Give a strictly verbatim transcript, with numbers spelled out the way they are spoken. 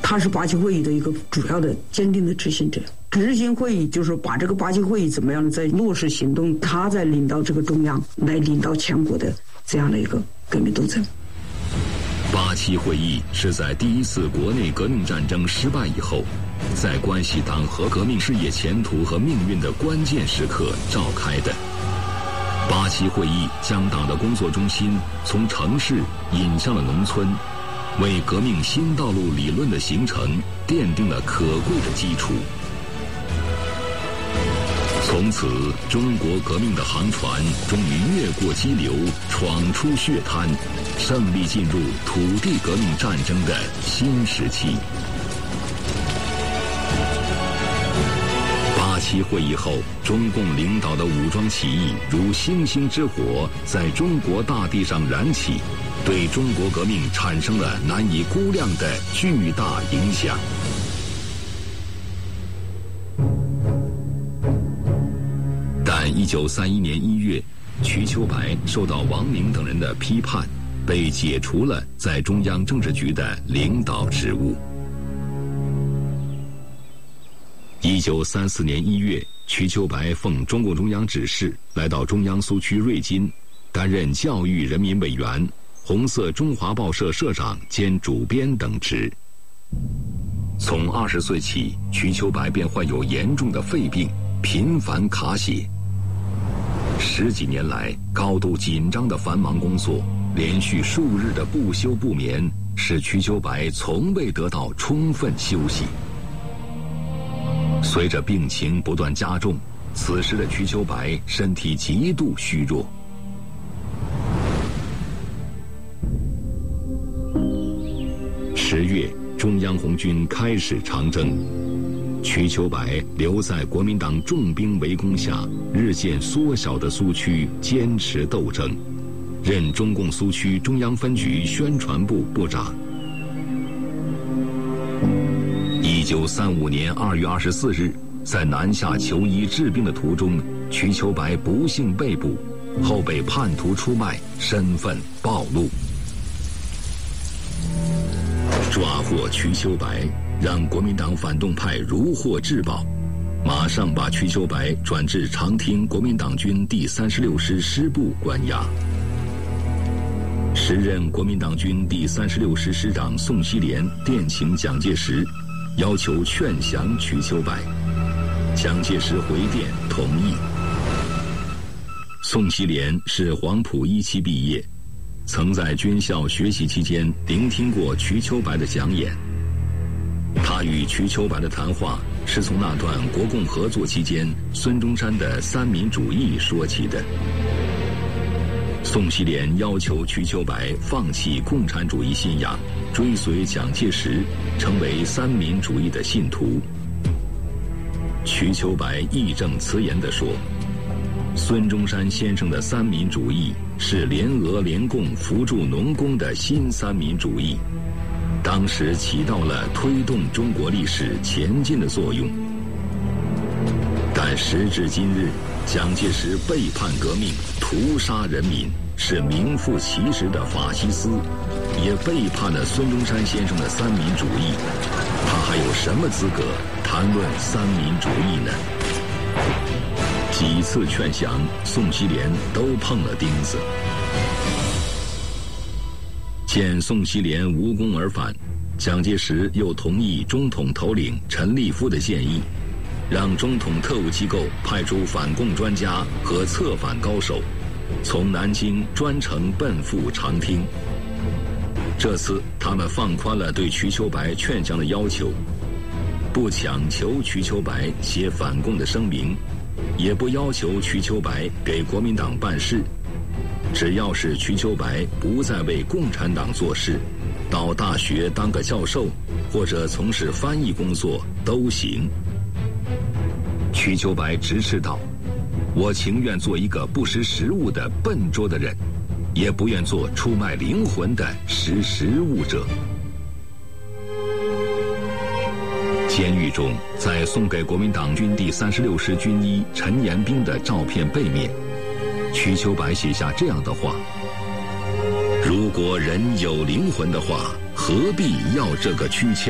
他是八七会议的一个主要的坚定的执行者。执行会议就是把这个八七会议怎么样在落实行动，他在领导这个中央来领导全国的这样的一个革命斗争。 八七会议是在第一次国内革命战争失败以后，在关系党和革命事业前途和命运的关键时刻召开的。八七会议将党的工作中心从城市引向了农村，为革命新道路理论的形成奠定了可贵的基础。从此，中国革命的航船终于越过激流，闯出血滩，胜利进入土地革命战争的新时期。八七会议后，中共领导的武装起义如星星之火在中国大地上燃起，对中国革命产生了难以估量的巨大影响。但一九三一年一月，瞿秋白受到王明等人的批判，被解除了在中央政治局的领导职务。一九三四年一月，瞿秋白奉中共中央指示，来到中央苏区瑞金，担任教育人民委员、红色中华报社社长兼主编等职。从二十岁起，瞿秋白便患有严重的肺病，频繁卡血。十几年来，高度紧张的繁忙工作，连续数日的不休不眠，使瞿秋白从未得到充分休息。随着病情不断加重，此时的瞿秋白身体极度虚弱。十月，中央红军开始长征，瞿秋白留在国民党重兵围攻下日渐缩小的苏区坚持斗争，任中共苏区中央分局宣传部部长。一九三五年二月二十四日，在南下求医治病的途中，瞿秋白不幸被捕，后被叛徒出卖，身份暴露。抓获瞿秋白，让国民党反动派如获至宝，马上把瞿秋白转至长汀国民党军第三十六师师部关押。时任国民党军第三十六师师长宋希濂电请蒋介石，要求劝降瞿秋白，蒋介石回电同意。宋希濂是黄埔一期毕业，曾在军校学习期间聆听过瞿秋白的讲演。他与瞿秋白的谈话是从那段国共合作期间孙中山的三民主义说起的。宋希濂要求瞿秋白放弃共产主义信仰，追随蒋介石，成为三民主义的信徒。瞿秋白义正辞严地说，孙中山先生的三民主义是联俄联共扶助农工的新三民主义，当时起到了推动中国历史前进的作用。但时至今日，蒋介石背叛革命，屠杀人民，是名副其实的法西斯，也背叛了孙中山先生的三民主义，他还有什么资格谈论三民主义呢？几次劝降，宋希濂都碰了钉子。见宋希濂无功而返，蒋介石又同意中统头领陈立夫的建议，让中统特务机构派出反共专家和策反高手，从南京专程奔赴长汀。这次他们放宽了对瞿秋白劝降的要求，不强求瞿秋白写反共的声明，也不要求瞿秋白给国民党办事，只要是瞿秋白不再为共产党做事，到大学当个教授或者从事翻译工作都行。瞿秋白直斥道，我情愿做一个不识时务的笨拙的人，也不愿做出卖灵魂的识时务者。监狱中，在送给国民党军第三十六师军医陈延兵的照片背面，瞿秋白写下这样的话：如果人有灵魂的话，何必要这个躯壳？